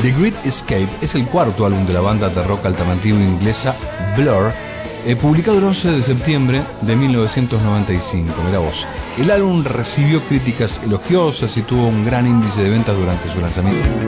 The Great Escape es el cuarto álbum de la banda de rock alternativo inglesa Blur, publicado el 11 de septiembre de 1995. Mirá vos. El álbum recibió críticas elogiosas y tuvo un gran índice de ventas durante su lanzamiento.